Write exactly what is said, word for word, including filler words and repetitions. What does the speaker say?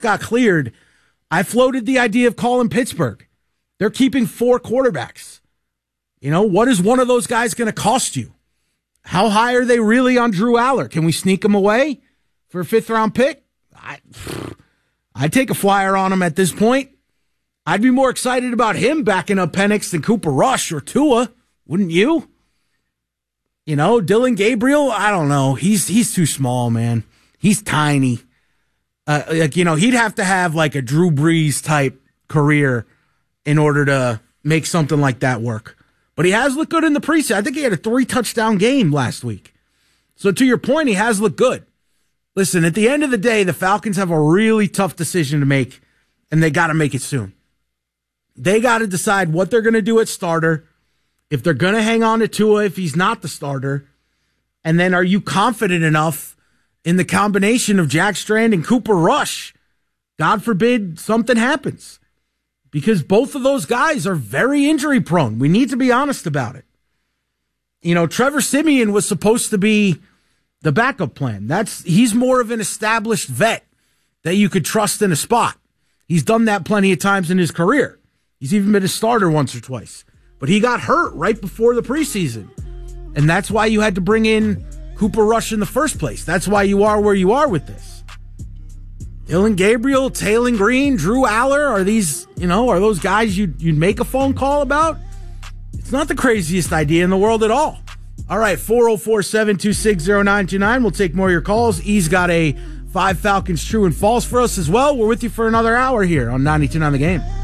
got cleared, I floated the idea of calling Pittsburgh. They're keeping four quarterbacks. You know, what is one of those guys going to cost you? How high are they really on Drew Aller? Can we sneak him away for a fifth-round pick? I, I'd take a flyer on him at this point. I'd be more excited about him backing up Penix than Cooper Rush or Tua. Wouldn't you? You know, Dylan Gabriel, I don't know. He's he's too small, man. He's tiny. Uh, like, you know, he'd have to have like a Drew Brees type career in order to make something like that work. But he has looked good in the preseason. I think he had a three-touchdown game last week. So to your point, he has looked good. Listen, at the end of the day, the Falcons have a really tough decision to make, and they got to make it soon. They got to decide what they're going to do at starter, if they're going to hang on to Tua if he's not the starter, and then are you confident enough in the combination of Jack Strand and Cooper Rush? God forbid something happens. Because both of those guys are very injury prone. We need to be honest about it. You know, Trevor Siemian was supposed to be the backup plan. That's he's more of an established vet that you could trust in a spot. He's done that plenty of times in his career. He's even been a starter once or twice. But he got hurt right before the preseason. And that's why you had to bring in Cooper Rush in the first place. That's why you are where you are with this. Dylan Gabriel, Taylor Green, Drew Aller, are these, you know, are those guys you'd, you'd make a phone call about? It's not the craziest idea in the world at all. All right, four oh four, seven two six, oh nine two nine. We'll take more of your calls. E's got a five Falcons true and false for us as well. We're with you for another hour here on ninety-two point nine The Game.